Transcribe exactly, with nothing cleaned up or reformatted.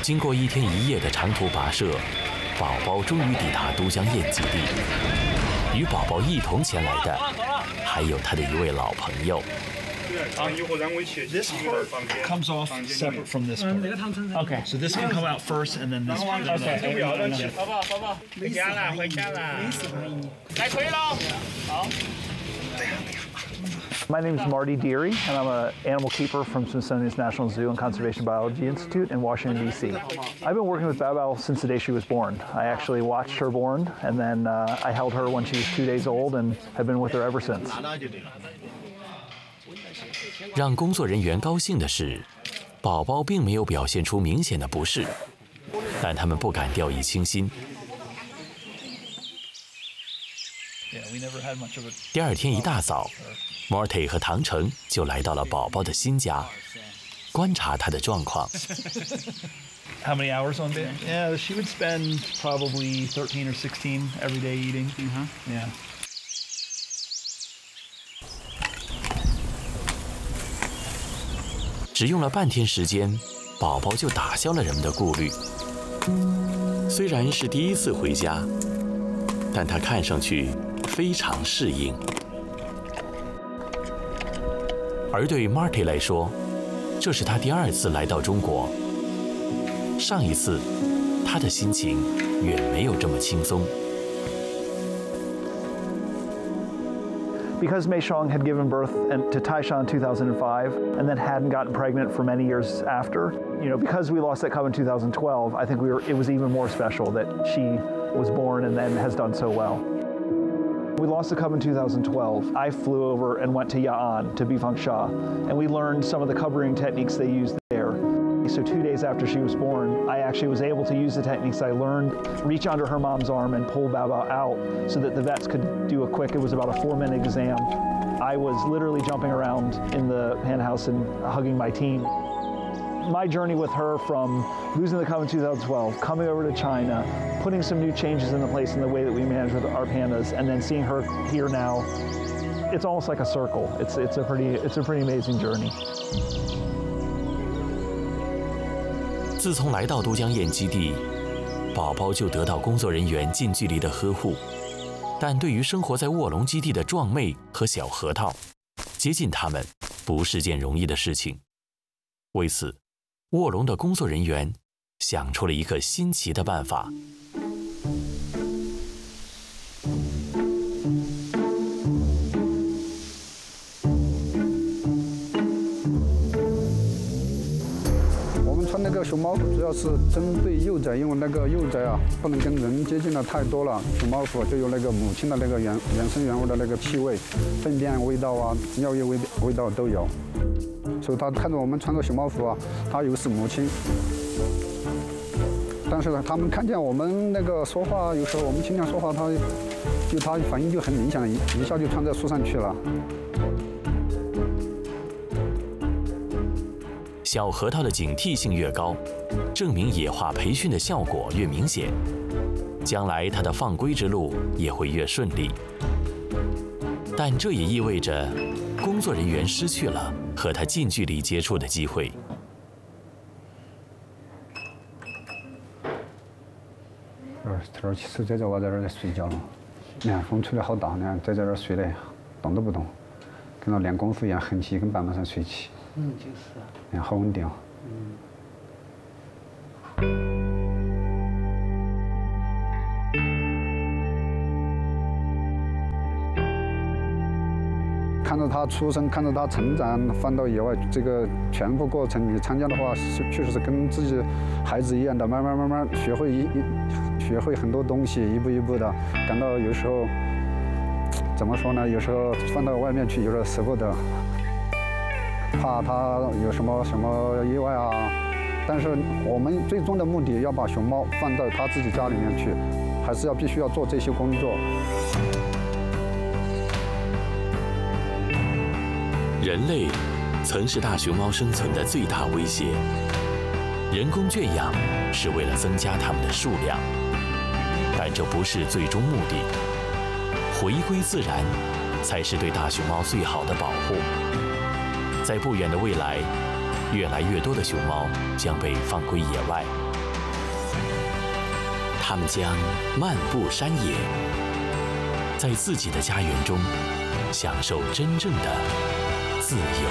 经过一天一夜的长途跋涉，宝宝终于抵达都江堰基地。与宝宝一同前来的，还有他的一位老朋友。 This part comes off separate from this part. Okay, so this can come out first, and then this. Okay. 宝宝，宝宝，回家了，回家了。来推喽！好。 My name is Marty Deary, and I'm an animal keeper from Smithsonian's National Zoo and Conservation Biology Institute in Washington, D C I've been working with Bao Bao since the day she was born. I actually watched her born, and then uh, I held her when she was two days old and have been with her ever since. 让工作人员高兴的是，宝宝并没有表现出明显的不适，但他们不敢掉以轻心。第二天一大早 ，Marty 和唐成就来到了宝宝的新家，观察他的状况。 How many hours on bed? Yeah, she would spend probably thirteen or sixteen every day eating. Uh-huh. Yeah. 只用了半天时间，宝宝就打消了人们的顾虑。虽然是第一次回家，但他看上去非常适应。而对 Marty 来说，这是他第二次来到中国。上一次，他的心情远没有这么轻松。 Because Mei Xiang had given birth to Taishan in two thousand five and then hadn't gotten pregnant for many years after, you know, because we lost that cub in two thousand twelve, I think we were, it was even more special that she was born and then has done so well. We lost the cub in two thousand twelve. I flew over and went to Ya'an, to Bifangsha, and we learned some of the cub rearing techniques they used there. So two days after she was born, I actually was able to use the techniques I learned, reach under her mom's arm and pull Bao Bao out so that the vets could do a quick, it was about a four minute exam. I was literally jumping around in the pen house and hugging my team. My journey with her from losing the cub in two thousand twelve, coming over to China, putting some new changes into place in the way that we manage with our pandas, and then seeing her here now, it's almost like a circle. It's, it's, a, pretty, it's a pretty amazing journey. 自从来到都江堰基地，宝宝就得到工作人员近距离的呵护。但对于生活在卧龙基地的壮妹和小核桃，接近他们不是件容易的事情。为此，卧龙的工作人员想出了一个新奇的办法。 那个熊猫服主要是针对幼崽，因为那个幼崽啊不能跟人接近的太多了，熊猫服就有那个母亲的那个原原生原物的那个气味，粪便味道啊、尿液味味道都有，所以他看着我们穿着熊猫服啊，他以为是母亲。但是呢，他们看见我们那个说话，有时候我们经常说话，他就他反应就很明显，一一下就窜在树上去了。 小核桃的警惕性越高，证明野化培训的效果越明显，将来它的放归之路也会越顺利。但这也意味着，工作人员失去了和它近距离接触的机会。 呃，这儿其实在这我在这儿在睡觉了，你看风吹得好大，你看在这儿睡的动都不动，跟那练功夫一样，横起跟板板上睡起。 嗯，就是啊。 你看，好稳定啊。嗯。看着他出生，看着他成长，放到野外，这个全部过程你参加的话，是确实是跟自己孩子一样的，慢慢慢慢学会一一学会很多东西，一步一步的，感到有时候怎么说呢？有时候放到外面去，有点舍不得。 怕它有什么什么意外啊，但是我们最终的目的要把熊猫放到它自己家里面去，还是要必须要做这些工作。 人类曾是大熊猫生存的最大威胁，人工圈养是为了增加它们的数量，但这不是最终目的，回归自然才是对大熊猫最好的保护。 在不远的未来，越来越多的熊猫将被放归野外， 他们将漫步山野，在自己的家园中享受真正的自由。